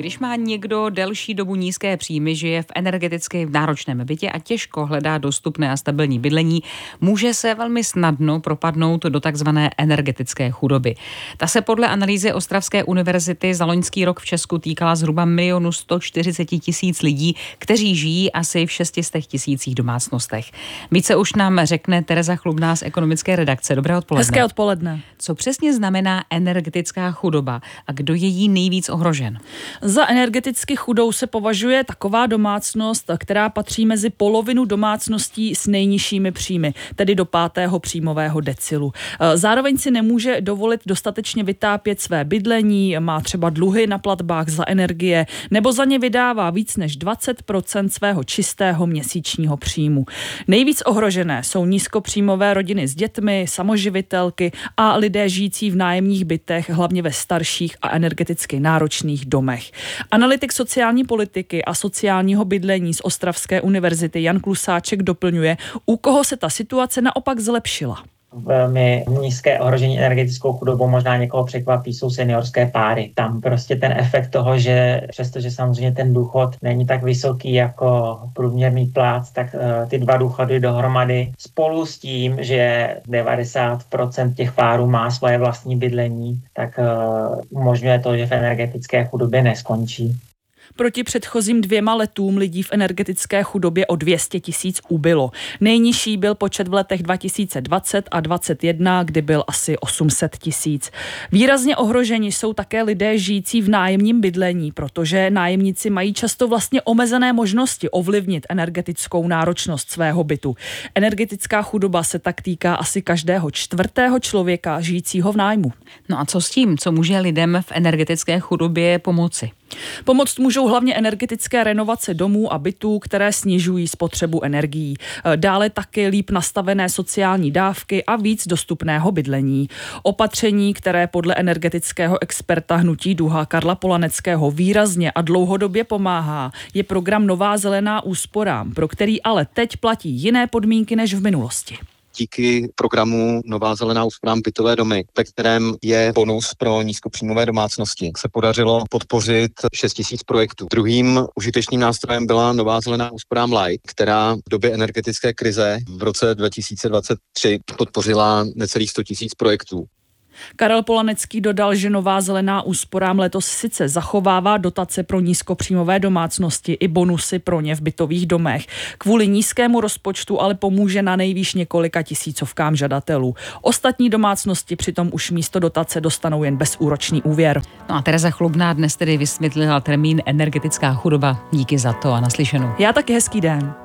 Když má někdo delší dobu nízké příjmy, žije v energeticky náročném bytě a těžko hledá dostupné a stabilní bydlení, může se velmi snadno propadnout do takzvané energetické chudoby. Ta se podle analýzy Ostravské univerzity za loňský rok v Česku týkala zhruba 1 140 000 lidí, kteří žijí asi v 600 000 domácnostech. Více už nám řekne Tereza Chlubná z ekonomické redakce. Dobré odpoledne. Hezké odpoledne. Co přesně znamená energetická chudoba a kdo je jí nejvíc ohrožen? Za energeticky chudou se považuje taková domácnost, která patří mezi polovinu domácností s nejnižšími příjmy, tedy do 5. příjmového decilu. Zároveň si nemůže dovolit dostatečně vytápět své bydlení, má třeba dluhy na platbách za energie nebo za ně vydává víc než 20% svého čistého měsíčního příjmu. Nejvíc ohrožené jsou nízkopříjmové rodiny s dětmi, samoživitelky a lidé žijící v nájemních bytech, hlavně ve starších a energeticky náročných domech. Analytik sociální politiky a sociálního bydlení z Ostravské univerzity Jan Klusáček doplňuje, u koho se ta situace naopak zlepšila. Velmi nízké ohrožení energetickou chudobou možná někoho překvapí, jsou seniorské páry. Tam prostě ten efekt toho, že přestože samozřejmě ten důchod není tak vysoký jako průměrný plat, tak ty dva důchody dohromady spolu s tím, že 90% těch párů má svoje vlastní bydlení, tak umožňuje to, že v energetické chudobě neskončí. Proti předchozím 2 letům lidí v energetické chudobě o 200 000 ubylo. Nejnižší byl počet v letech 2020 a 2021, kdy byl asi 800 000. Výrazně ohroženi jsou také lidé žijící v nájemním bydlení, protože nájemníci mají často vlastně omezené možnosti ovlivnit energetickou náročnost svého bytu. Energetická chudoba se tak týká asi každého 4. člověka žijícího v nájmu. No a co s tím, co může lidem v energetické chudobě pomoci? Pomoct můžou hlavně energetické renovace domů a bytů, které snižují spotřebu energií. Dále taky líp nastavené sociální dávky a víc dostupného bydlení. Opatření, které podle energetického experta Hnutí Duha Karla Polaneckého výrazně a dlouhodobě pomáhá, je program Nová zelená úsporám, pro který ale teď platí jiné podmínky než v minulosti. Díky programu Nová zelená úsporám bytové domy, ve kterém je bonus pro nízkopříjmové domácnosti, se podařilo podpořit 6 000 projektů. Druhým užitečným nástrojem byla Nová zelená úsporám Light, která v době energetické krize v roce 2023 podpořila necelých 100 000 projektů. Karel Polanecký dodal, že Nová zelená úsporám letos sice zachovává dotace pro nízkopříjmové domácnosti i bonusy pro ně v bytových domech. Kvůli nízkému rozpočtu ale pomůže na nejvýš několika tisícovkám žadatelů. Ostatní domácnosti přitom už místo dotace dostanou jen bezúročný úvěr. No a Tereza Chlubná dnes tedy vysvětlila termín energetická chudoba. Díky za to a naslyšenou. Já taky hezký den.